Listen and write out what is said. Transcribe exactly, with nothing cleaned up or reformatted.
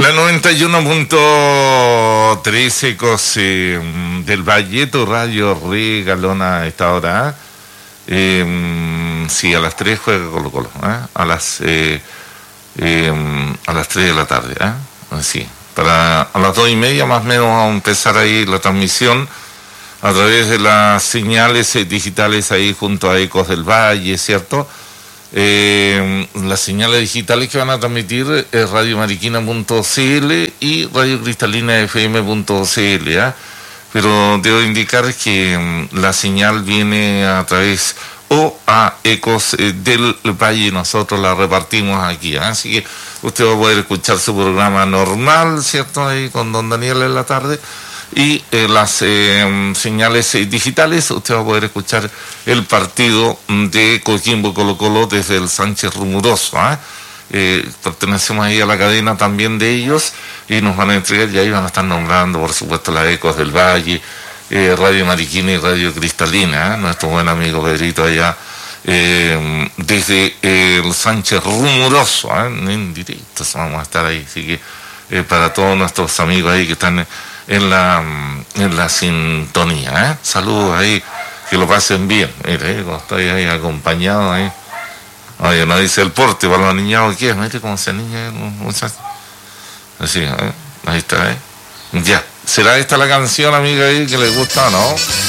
La noventa y uno punto tres Ecos eh, del Valleto, Radio Regalona a esta hora. Eh, sí, a las tres juega Colo Colo, ¿eh? a las eh, eh, a las tres de la tarde, ¿eh? Sí, para a las dos y media más o menos vamos a empezar ahí la transmisión a través de las señales eh, digitales ahí junto a Ecos del Valle, ¿cierto? Eh, las señales digitales que van a transmitir es radio mariquina punto c l y radio cristalina f m punto c l, ¿eh? Pero debo indicar que um, la señal viene a través o a Ecos eh, del Valle, nosotros la repartimos aquí, ¿eh? Así que usted va a poder escuchar su programa normal, ¿cierto? Ahí con don Daniel en la tarde. Y eh, las eh, señales eh, digitales, usted va a poder escuchar el partido de Coquimbo Colo Colo desde el Sánchez Rumoroso, ¿eh? Eh, pertenecemos ahí a la cadena también de ellos y nos van a entregar, y ahí van a estar nombrando por supuesto las Ecos del Valle, eh, Radio Mariquina y Radio Cristalina, ¿eh? Nuestro buen amigo Pedrito allá eh, desde eh, el Sánchez Rumoroso, ¿eh? En directo vamos a estar ahí, así que eh, para todos nuestros amigos ahí que están en la en la sintonía, ¿eh? Saludos ahí, que lo pasen bien. Mire, cuando estoy ahí acompañado ahí. Oye, no dice el porte para los niñados, ¿qué es? Mire cómo se niña, muchachos. Así, ¿eh? Ahí está, ¿eh? Ya. ¿Será esta la canción, amiga, ahí que les gusta o no?